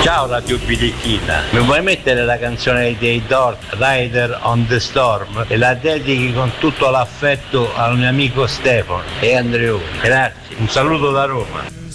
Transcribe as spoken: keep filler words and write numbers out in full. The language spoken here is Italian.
Ciao Radio Bidecchina, mi puoi mettere la canzone dei Doors, Rider on the Storm, e la dedichi con tutto l'affetto al mio amico Stefano e Andreone. Grazie, un saluto da Roma.